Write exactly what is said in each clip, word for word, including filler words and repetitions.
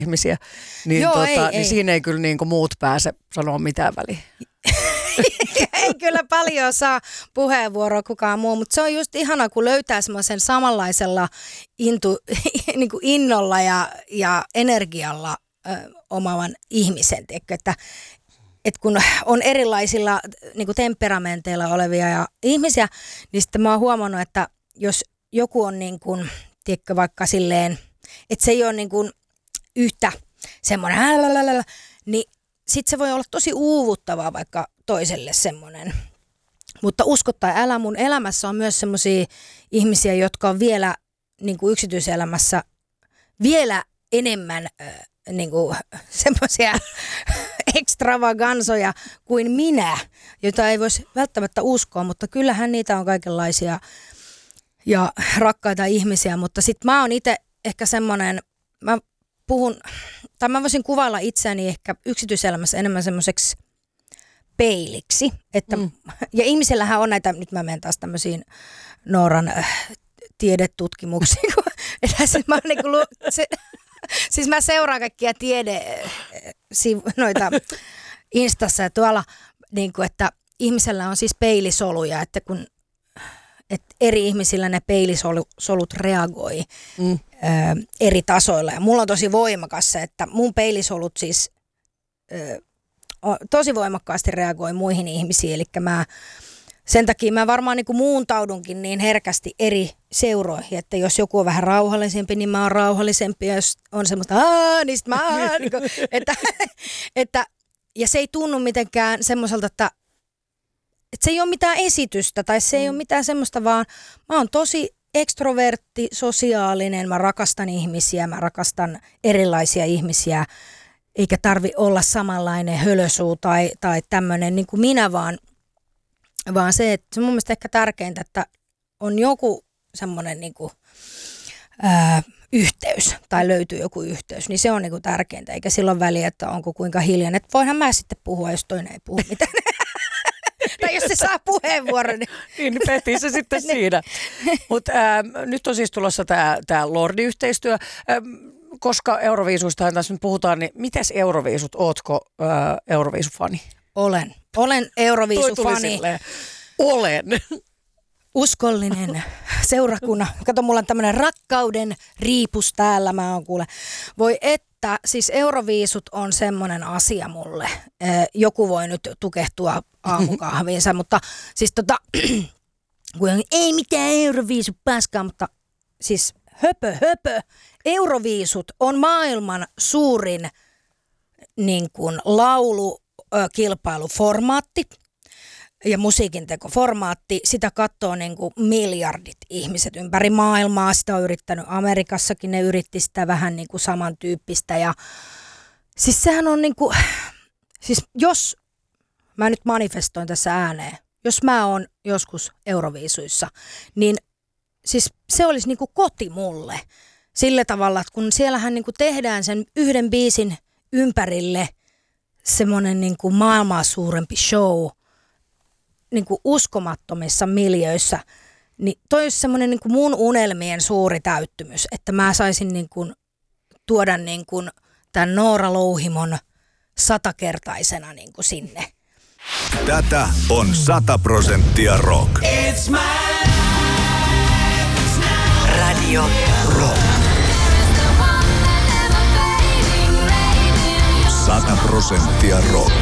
ihmisiä, niin, Joo, tota, ei, niin ei. siinä ei kyllä niin kuin muut pääse sanoa mitään väliä. Ei kyllä paljon saa puheenvuoroa kukaan muu, mutta se on just ihana, kun löytää semmoisen samanlaisella intu, niin kuin innolla ja, ja energialla ö, omaavan ihmisen. Tiedätkö, että, että kun on erilaisilla niin kuin temperamenteilla olevia ja ihmisiä, niin sitten mä oon huomannut, että jos joku on niin kuin, tiedätkö, vaikka silleen, että se ei ole niin kuin yhtä semmoinen, niin sitten se voi olla tosi uuvuttavaa vaikka toiselle semmoinen. Mutta usko tai älä, mun elämässä on myös semmoisia ihmisiä, jotka on vielä niin kuin yksityiselämässä vielä enemmän äh, niin kuin semmoisia extravagansoja kuin minä, joita ei voisi välttämättä uskoa, mutta kyllähän niitä on kaikenlaisia ja rakkaita ihmisiä, mutta sitten mä oon itse ehkä semmoinen, mä puhun, tai mä voisin kuvailla itseäni ehkä yksityiselämässä enemmän semmoiseksi peiliksi. Että, mm. Ja ihmisillähän on näitä, nyt mä menen taas tämmöisiin Nooran äh, tiedetutkimuksiin. että siis, mä niin kuin, se, siis mä seuraan kaikkia tiede sivu, noita Instassa ja tuolla, niin kuin, että ihmisellä on siis peilisoluja, että kun että eri ihmisillä ne peilisolut reagoi mm. ö, eri tasoilla. Ja mulla on tosi voimakas se, että mun peilisolut siis ö, tosi voimakkaasti reagoi muihin ihmisiin. Eli mä, sen takia mä varmaan niin kuin muuntaudunkin niin herkästi eri seuroihin, että jos joku on vähän rauhallisempi, niin mä oon rauhallisempi. Ja jos on semmoista, aah, niin sit mä oon, niin kuin, että, että, ja se ei tunnu mitenkään semmoiselta, että että se ei ole mitään esitystä tai se ei mm. ole mitään semmoista, vaan mä oon tosi ekstrovertti, sosiaalinen, mä rakastan ihmisiä, mä rakastan erilaisia ihmisiä, eikä tarvi olla samanlainen hölösuu tai, tai tämmöinen niin kuin minä, vaan, vaan se, että se on mun mielestä ehkä tärkeintä, että on joku semmoinen niin kuin, ää, yhteys tai löytyy joku yhteys, niin se on niin kuin tärkeintä, eikä silloin väliä, että onko kuinka hiljainen, että voinhan mä sitten puhua, jos toinen ei puhu mitään. Tai jos se saa puheenvuoron. Niin, niin peti se sitten siinä. Mutta nyt on siis tulossa tämä Lordi-yhteistyö. Ää, koska Euroviisuistahan tässä nyt puhutaan, niin mites Euroviisut? Ootko ää, Euroviisufani? Olen. Olen Euroviisufani. Olen. Uskollinen seurakunnan. Kato, mulla on tämmöinen rakkauden riipus täällä. Mä oon kuule. Voi että, siis Euroviisut on semmoinen asia mulle. Joku voi nyt tukehtua aamukahviinsa, mutta siis tota, ei mitään Euroviisu paskaa, mutta siis höpö, höpö. Euroviisut on maailman suurin niin kuin laulukilpailuformaatti ja musiikintekoformaatti. Sitä katsoo niin kuin miljardit ihmiset ympäri maailmaa. Sitä on yrittänyt Amerikassakin, ne yritti sitä vähän niin kuin samantyyppistä. Ja siis sehän on niin kuin, siis jos mä nyt manifestoin tässä ääneen, jos mä oon joskus Euroviisuissa, niin siis se olisi niin kuin koti mulle. Sillä tavalla, että kun siellähän niin kuin tehdään sen yhden biisin ympärille semmoinen niin kuin maailmaa suurempi show niin kuin uskomattomissa miljöissä, niin toi olisi semmoinen niin kuin mun unelmien suuri täyttymys, että mä saisin niin kuin tuoda niin kuin tämän Noora Louhimon satakertaisena niin kuin sinne. Tätä on sata prosenttia rock. Radio Rock. Sata prosenttia rock.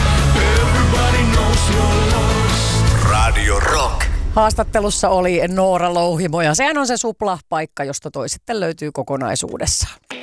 Radio Rock. Haastattelussa oli Noora Louhimo ja sehän on se suplapaikka, josta toi sitten löytyy kokonaisuudessaan.